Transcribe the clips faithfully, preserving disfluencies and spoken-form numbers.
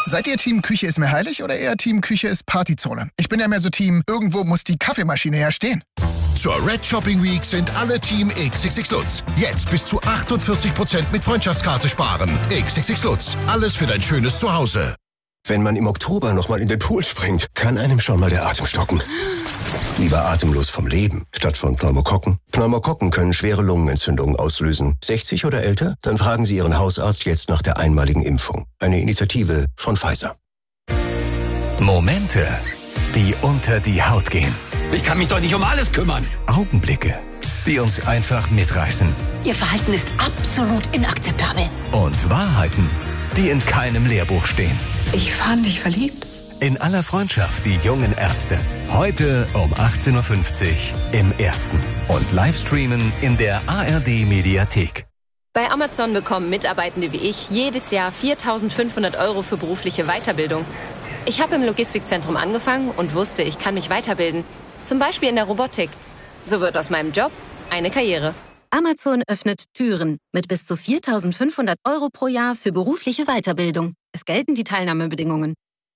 Seid ihr Team Küche ist mir heilig oder eher Team Küche ist Partyzone? Ich bin ja mehr so Team, irgendwo muss die Kaffeemaschine ja stehen. Zur Red Shopping Week sind alle Team X X X Lutz. Jetzt bis zu achtundvierzig Prozent mit Freundschaftskarte sparen. X X X Lutz. Alles für dein schönes Zuhause. Wenn man im Oktober nochmal in den Pool springt, kann einem schon mal der Atem stocken. Lieber atemlos vom Leben, statt von Pneumokokken. Pneumokokken können schwere Lungenentzündungen auslösen. sechzig oder älter? Dann fragen Sie Ihren Hausarzt jetzt nach der einmaligen Impfung. Eine Initiative von Pfizer. Momente, die unter die Haut gehen. Ich kann mich doch nicht um alles kümmern. Augenblicke, die uns einfach mitreißen. Ihr Verhalten ist absolut inakzeptabel. Und Wahrheiten, die in keinem Lehrbuch stehen. Ich fand dich verliebt. In aller Freundschaft, die jungen Ärzte. Heute um achtzehn Uhr fünfzig im Ersten. Und Livestreamen in der A R D-Mediathek. Bei Amazon bekommen Mitarbeitende wie ich jedes Jahr viertausendfünfhundert Euro für berufliche Weiterbildung. Ich habe im Logistikzentrum angefangen und wusste, ich kann mich weiterbilden. Zum Beispiel in der Robotik. So wird aus meinem Job eine Karriere. Amazon öffnet Türen mit bis zu viertausendfünfhundert Euro pro Jahr für berufliche Weiterbildung. Es gelten die Teilnahmebedingungen.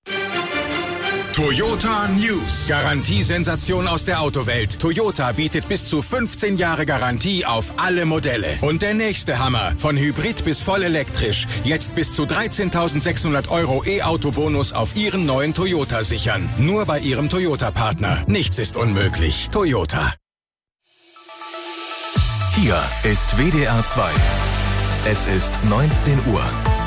Toyota News. Garantiesensation aus der Autowelt. Toyota bietet bis zu fünfzehn Jahre Garantie auf alle Modelle. Und der nächste Hammer. Von Hybrid bis voll elektrisch. Jetzt bis zu dreizehntausendsechshundert Euro E-Auto-Bonus auf Ihren neuen Toyota sichern. Nur bei Ihrem Toyota-Partner. Nichts ist unmöglich. Toyota. Hier ist W D R zwei. Es ist neunzehn Uhr.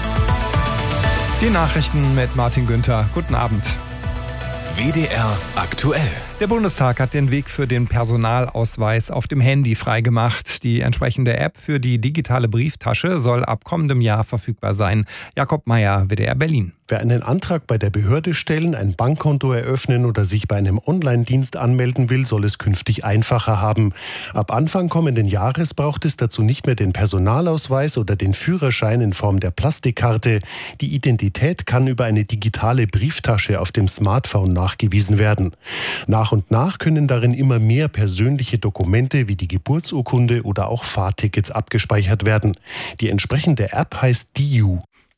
Die Nachrichten mit Martin Günther. Guten Abend. W D R aktuell. Der Bundestag hat den Weg für den Personalausweis auf dem Handy freigemacht. Die entsprechende App für die digitale Brieftasche soll ab kommendem Jahr verfügbar sein. Jakob Meyer, W D R Berlin. Wer einen Antrag bei der Behörde stellen, ein Bankkonto eröffnen oder sich bei einem Online-Dienst anmelden will, soll es künftig einfacher haben. Ab Anfang kommenden Jahres braucht es dazu nicht mehr den Personalausweis oder den Führerschein in Form der Plastikkarte. Die Identität kann über eine digitale Brieftasche auf dem Smartphone nachgewiesen werden. Nach und nach können darin immer mehr persönliche Dokumente wie die Geburtsurkunde oder auch Fahrtickets abgespeichert werden. Die entsprechende App heißt D I U.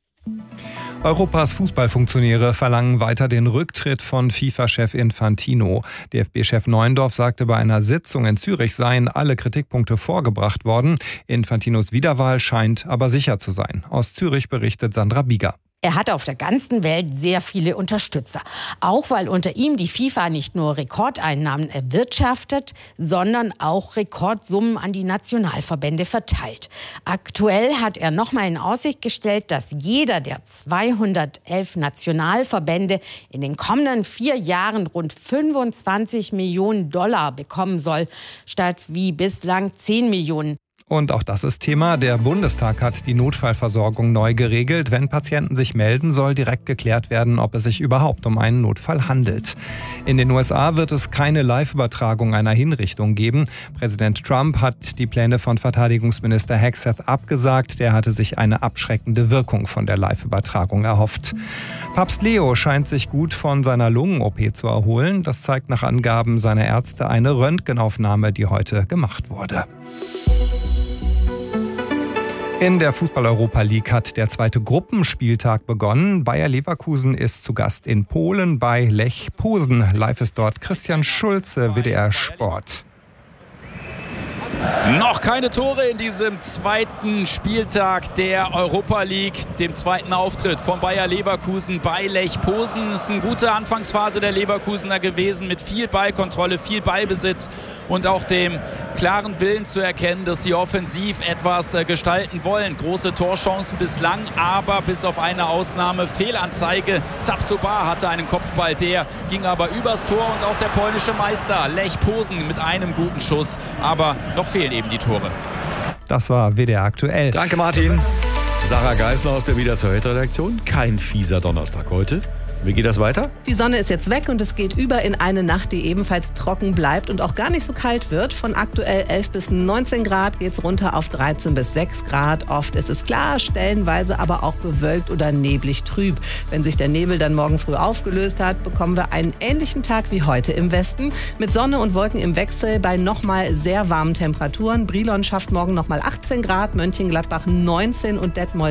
Europas Fußballfunktionäre verlangen weiter den Rücktritt von FIFA-Chef Infantino. D F B-Chef Neuendorf sagte, bei einer Sitzung in Zürich seien alle Kritikpunkte vorgebracht worden. Infantinos Wiederwahl scheint aber sicher zu sein. Aus Zürich berichtet Sandra Bieger. Er hat auf der ganzen Welt sehr viele Unterstützer. Auch weil unter ihm die FIFA nicht nur Rekordeinnahmen erwirtschaftet, sondern auch Rekordsummen an die Nationalverbände verteilt. Aktuell hat er nochmal in Aussicht gestellt, dass jeder der zweihundertelf Nationalverbände in den kommenden vier Jahren rund fünfundzwanzig Millionen Dollar bekommen soll, statt wie bislang zehn Millionen. Und auch das ist Thema. Der Bundestag hat die Notfallversorgung neu geregelt. Wenn Patienten sich melden, soll direkt geklärt werden, ob es sich überhaupt um einen Notfall handelt. In den U S A wird es keine Live-Übertragung einer Hinrichtung geben. Präsident Trump hat die Pläne von Verteidigungsminister Hegseth abgesagt. Der hatte sich eine abschreckende Wirkung von der Live-Übertragung erhofft. Papst Leo scheint sich gut von seiner Lungen-O P zu erholen. Das zeigt nach Angaben seiner Ärzte eine Röntgenaufnahme, die heute gemacht wurde. In der Fußball-Europa League hat der zweite Gruppenspieltag begonnen. Bayer Leverkusen ist zu Gast in Polen bei Lech Posen. Live ist dort Christian Schulze, W D R Sport. Noch keine Tore in diesem zweiten Spieltag der Europa League, dem zweiten Auftritt von Bayer Leverkusen bei Lech Posen. Es ist eine gute Anfangsphase der Leverkusener gewesen mit viel Ballkontrolle, viel Ballbesitz und auch dem klaren Willen zu erkennen, dass sie offensiv etwas gestalten wollen. Große Torchancen bislang, aber bis auf eine Ausnahme Fehlanzeige. Tabsoba hatte einen Kopfball, der ging aber übers Tor und auch der polnische Meister Lech Posen mit einem guten Schuss, aber noch fehlen eben die Tore. Das war W D R aktuell. Danke, Martin. Sarah Geisler aus der Wieder zur Welt-Redaktion. Kein fieser Donnerstag heute. Wie geht das weiter? Die Sonne ist jetzt weg und es geht über in eine Nacht, die ebenfalls trocken bleibt und auch gar nicht so kalt wird. Von aktuell elf bis neunzehn Grad geht es runter auf dreizehn bis sechs Grad. Oft ist es klar, stellenweise aber auch bewölkt oder neblig trüb. Wenn sich der Nebel dann morgen früh aufgelöst hat, bekommen wir einen ähnlichen Tag wie heute im Westen. Mit Sonne und Wolken im Wechsel bei nochmal sehr warmen Temperaturen. Brilon schafft morgen nochmal achtzehn Grad, Mönchengladbach neunzehn und Detmold